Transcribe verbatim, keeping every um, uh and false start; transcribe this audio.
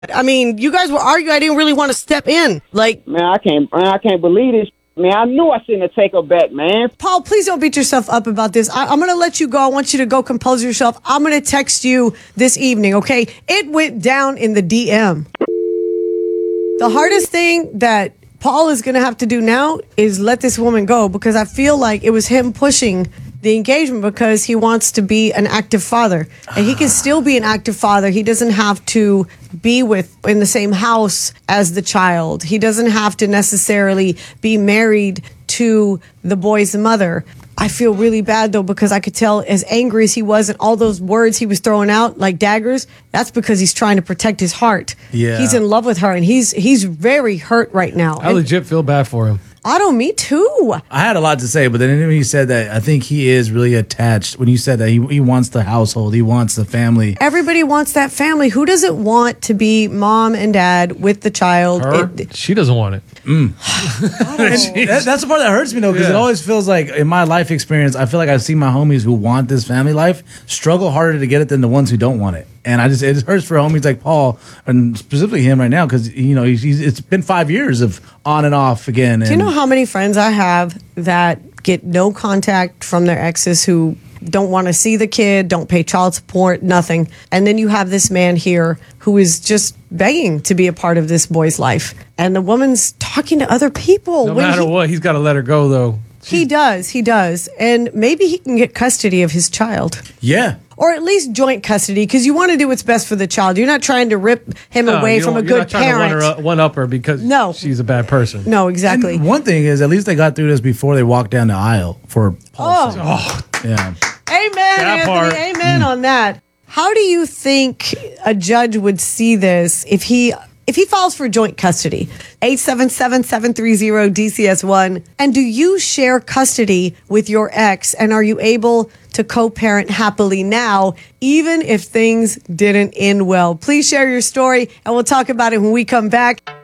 I mean, you guys were arguing. I didn't really want to step in. Like, Man, I can't, man, I can't believe this. Man, I knew I shouldn't have taken her back, man. Paul, please don't beat yourself up about this. I, I'm going to let you go. I want you to go compose yourself. I'm going to text you this evening, okay? It went down in the D M. The hardest thing that Paul is going to have to do now is let this woman go, because I feel like it was him pushing the engagement because he wants to be an active father, and he can still be an active father. He doesn't have to be with in the same house as the child. He doesn't have to necessarily be married to the boy's mother. I feel really bad though, because I could tell as angry as he was and all those words he was throwing out like daggers, that's because he's trying to protect his heart. Yeah. He's in love with her, and he's he's very hurt right now. I And legit feel bad for him. Otto, me too. I had a lot to say, but then when you said that, I think he is really attached. When you said that, he, he wants the household, he wants the family. Everybody wants that family. Who doesn't want to be mom and dad with the child? Her, It- she doesn't want it. That- that's the part that hurts me though, because it Yeah. always feels like in my life experience, I feel like I've seen my homies who want this family life struggle harder to get it than the ones who don't want it. And I just, it just hurts for homies like Paul, and specifically him right now, because you know he's, he's it's been five years of on and off again. Do you know how many friends I have that get no contact from their exes, who don't want to see the kid, don't pay child support, nothing. And then you have this man here who is just begging to be a part of this boy's life. And the woman's talking to other people. No when matter he, what, he's got to let her go, though. he does, he does. And maybe he can get custody of his child. Yeah. Or at least joint custody, because you want to do what's best for the child. You're not trying to rip him No, away you from a don't- you're good not trying parent. To one, her up, one up her because No. she's a bad person. No, exactly. And one thing is, at least they got through this before they walked down the aisle for Paul. Oh. Yeah. Amen, That Anthony. part. Amen on that. How do you think a judge would see this if he if he files for joint custody? eight seven seven, seven three zero, D C S one. And do you share custody with your ex? And are you able to co-parent happily now, even if things didn't end well? Please share your story, and we'll talk about it when we come back.